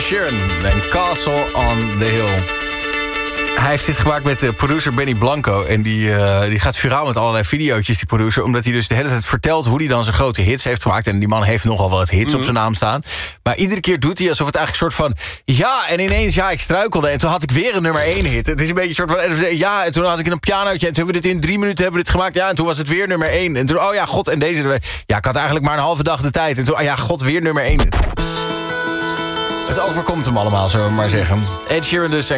Sheeran en Castle on the Hill. Hij heeft dit gemaakt met producer Benny Blanco. En die gaat viraal met allerlei videootjes, die producer. Omdat hij dus de hele tijd vertelt hoe hij dan zijn grote hits heeft gemaakt. En die man heeft nogal wat hits op zijn naam staan. Maar iedere keer doet hij alsof het eigenlijk een soort van... Ja, en ineens, ik struikelde. En toen had ik weer een nummer 1 hit. Het is een beetje een soort van... Ja, en toen had ik een pianootje. En toen hebben we dit in 3 minuten gemaakt. Ja, en toen was het weer nummer 1. En toen, oh ja, god, en deze... Ja, ik had eigenlijk maar een halve dag de tijd. En toen, god, weer nummer 1. Het overkomt hem allemaal, zullen we maar zeggen. Ed Sheeran dus en